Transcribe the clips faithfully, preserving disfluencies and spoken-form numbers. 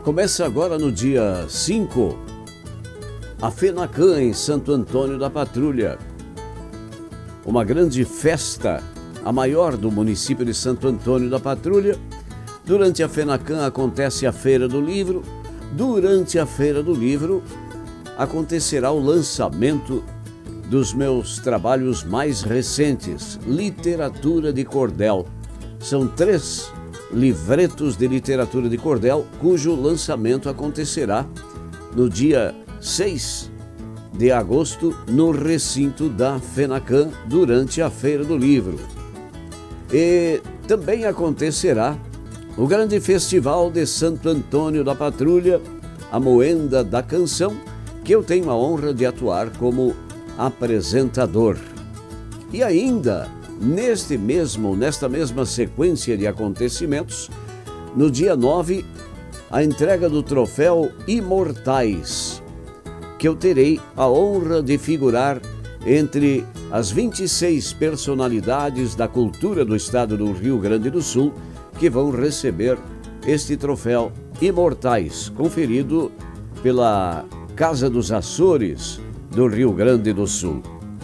Começa agora no dia cinco, a FENACAN em Santo Antônio da Patrulha. Uma grande festa, a maior do município de Santo Antônio da Patrulha. Durante a FENACAN acontece a Feira do Livro. Durante a Feira do Livro acontecerá o lançamento dos meus trabalhos mais recentes, Literatura de Cordel. São três livretos de literatura de cordel, cujo lançamento acontecerá no dia seis de agosto, no recinto da FENACAN, durante a Feira do Livro. E também acontecerá o grande festival de Santo Antônio da Patrulha, a Moenda da Canção, que eu tenho a honra de atuar como apresentador. E ainda, neste mesmo, nesta mesma sequência de acontecimentos, no dia nove, a entrega do troféu Imortais, que eu terei a honra de figurar entre as vinte e seis personalidades da cultura do estado do Rio Grande do Sul que vão receber este troféu Imortais, conferido pela Casa dos Açores do Rio Grande do Sul.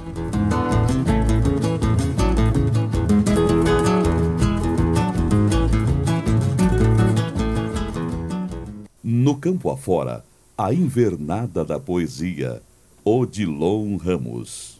No campo afora, a invernada da poesia, Odilon Ramos.